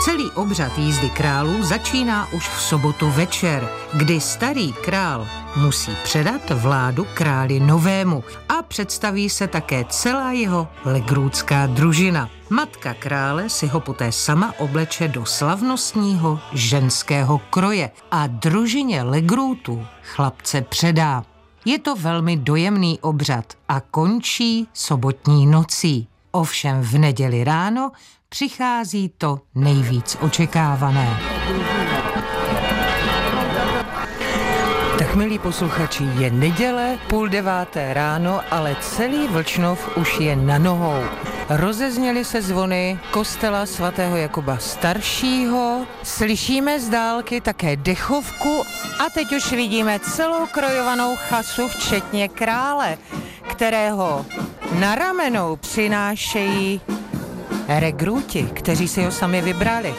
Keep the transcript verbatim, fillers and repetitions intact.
Celý obřad jízdy králů začíná už v sobotu večer, kdy starý král musí předat vládu králi novému a představí se také celá jeho legrútská družina. Matka krále si ho poté sama obleče do slavnostního ženského kroje a družině legrútů chlapce předá. Je to velmi dojemný obřad a končí sobotní nocí. Ovšem v neděli ráno přichází to nejvíc očekávané. Tak, milí posluchači, je neděle, půl deváté ráno, ale celý Vlčnov už je na nohou. Rozezněly se zvony kostela svatého Jakuba Staršího, slyšíme z dálky také dechovku a teď už vidíme celou krojovanou chasu, včetně krále, kterého na ramenou přinášejí regrúti, kteří si ho sami vybrali.